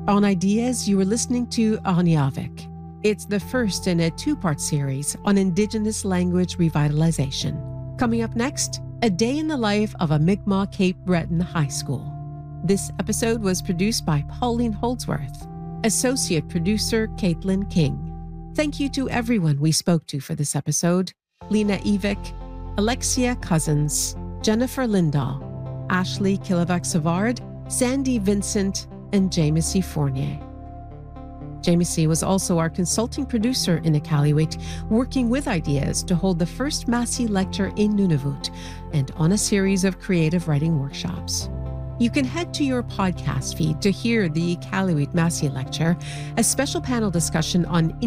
On Ideas, you are listening to Arniavik. It's the first in a two-part series on Indigenous language revitalization. Coming up next, a day in the life of a Mi'kmaq Cape Breton high school. This episode was produced by Pauline Holdsworth, associate producer Caitlin King. Thank you to everyone we spoke to for this episode: Lena Evick, Alexia Cousins, Jennifer Lindahl, Ashley Kilovac-Savard, Sandy Vincent, and Jamie Fournier. Jamie was also our consulting producer in Iqaluit, working with Ideas to hold the first Massey lecture in Nunavut and on a series of creative writing workshops. You can head to your podcast feed to hear the Iqaluit Massey lecture, a special panel discussion on